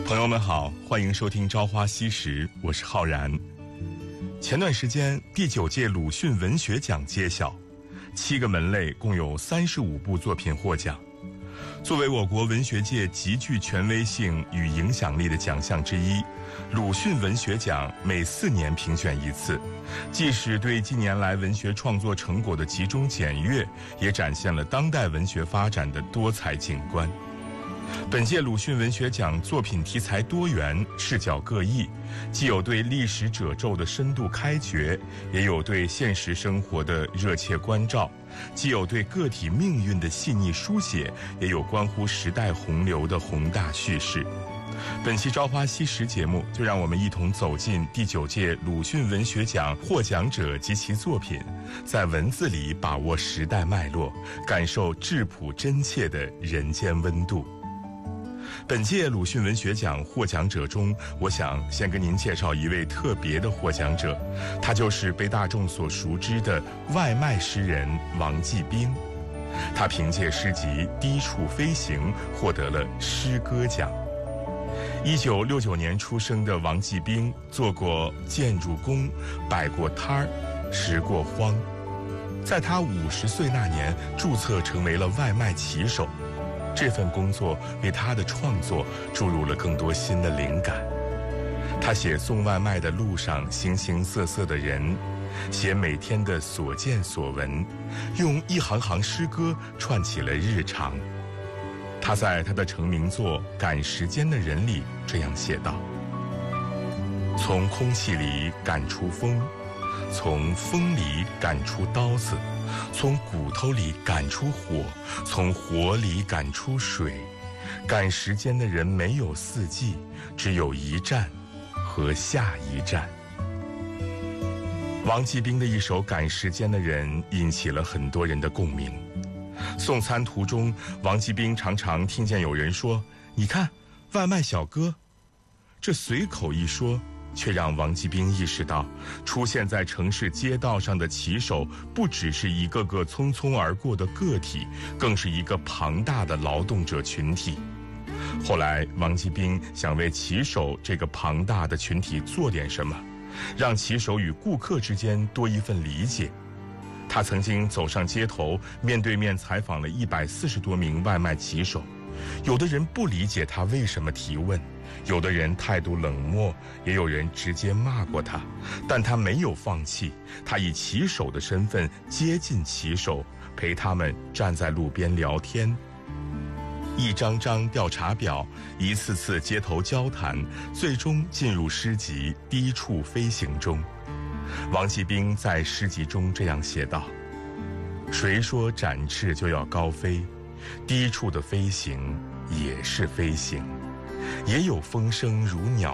朋友们好，欢迎收听《朝花夕拾》，我是浩然。前段时间，第9届鲁迅文学奖揭晓，7个门类共有35部作品获奖。作为我国文学界极具权威性与影响力的奖项之一，鲁迅文学奖每4年评选一次，即使对近年来文学创作成果的集中检阅，也展现了当代文学发展的多彩景观。本届鲁迅文学奖作品题材多元，视角各异，既有对历史褶皱的深度开掘，也有对现实生活的热切关照，既有对个体命运的细腻书写，也有关乎时代洪流的宏大叙事。本期《朝花夕拾》节目，就让我们一同走进第9届鲁迅文学奖获奖者及其作品，在文字里把握时代脉络，感受质朴真切的人间温度。本届鲁迅文学奖获奖者中，我想先跟您介绍一位特别的获奖者，他就是被大众所熟知的外卖诗人王继兵。他凭借诗集《低处飞行》获得了诗歌奖。1969年出生的王继兵，做过建筑工，摆过摊儿，拾过荒。在他50岁那年，注册成为了外卖骑手。这份工作为他的创作注入了更多新的灵感。他写送外卖的路上形形色色的人，写每天的所见所闻，用一行行诗歌串起了日常。他在他的成名作《赶时间的人》里这样写道：从空气里赶出风，从风里赶出刀子，从骨头里赶出火，从火里赶出水。赶时间的人没有4季，只有一站和下一站。王继兵的一首《赶时间的人》引起了很多人的共鸣。送餐途中，王继兵常常听见有人说：“你看，外卖小哥。”这随口一说，却让王继兵意识到，出现在城市街道上的骑手不只是一个个匆匆而过的个体，更是一个庞大的劳动者群体。后来，王继兵想为骑手这个庞大的群体做点什么，让骑手与顾客之间多一份理解。他曾经走上街头，面对面采访了140多名外卖骑手，有的人不理解他为什么提问，有的人态度冷漠，也有人直接骂过他，但他没有放弃，他以骑手的身份接近骑手，陪他们站在路边聊天。一张张调查表，一次次街头交谈，最终进入诗集《低处飞行》中。王继兵在诗集中这样写道：谁说展翅就要高飞？低处的飞行也是飞行，也有风声如鸟